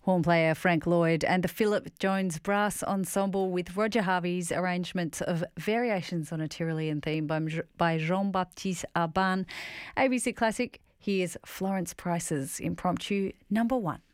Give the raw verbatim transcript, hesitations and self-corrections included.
Horn player Frank Lloyd and the Philip Jones Brass Ensemble with Roger Harvey's arrangement of Variations on a Tyrolean Theme by, by Jean-Baptiste Arban. A B C Classic, here's Florence Price's Impromptu number one.